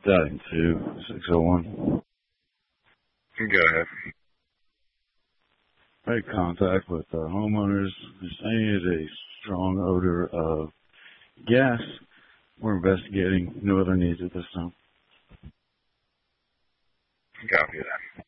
Stallion 2, 601. Go ahead. Made contact with homeowners. They're saying it's a strong odor of gas. We're investigating. No other needs at this time. Copy that.